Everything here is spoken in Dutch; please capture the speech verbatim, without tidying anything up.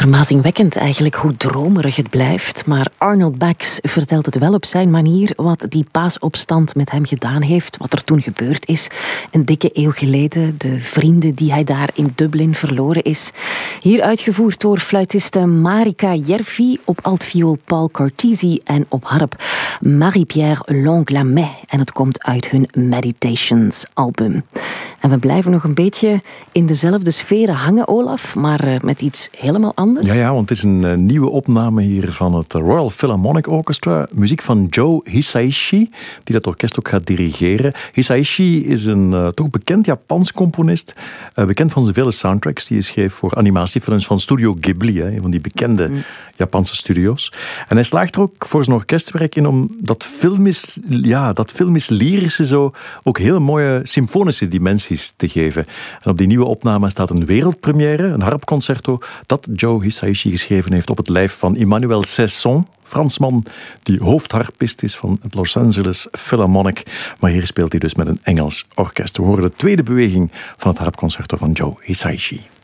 Verbazingwekkend eigenlijk hoe dromerig het blijft. Maar Arnold Bax vertelt het wel op zijn manier wat die paasopstand met hem gedaan heeft. Wat er toen gebeurd is. Een dikke eeuw geleden. De vrienden die hij daar in Dublin verloren is. Hier uitgevoerd door fluitiste Marika Järvi. Op altviool Paul Cortese. En op harp Marie-Pierre Longlamet. En het komt uit hun Meditations album. En we blijven nog een beetje in dezelfde sferen hangen, Olaf. Maar met iets helemaal anders. Ja, ja, want het is een uh, nieuwe opname hier van het Royal Philharmonic Orchestra. Muziek van Joe Hisaishi, die dat orkest ook gaat dirigeren. Hisaishi is een uh, toch bekend Japans componist. Uh, bekend van zijn vele soundtracks die hij schreef voor animatiefilms van Studio Ghibli. Hè, een van die bekende mm. Japanse studio's. En hij slaagt er ook voor zijn orkestwerk in om dat filmisch, ja, dat filmisch lyrische zo ook heel mooie symfonische dimensies te geven. En op die nieuwe opname staat een wereldpremière, een harpconcerto, dat Joe Hisaishi geschreven heeft op het lijf van Emmanuel Cesson, Fransman die hoofdharpist is van het Los Angeles Philharmonic. Maar hier speelt hij dus met een Engels orkest. We horen de tweede beweging van het harpconcerto van Joe Hisaishi.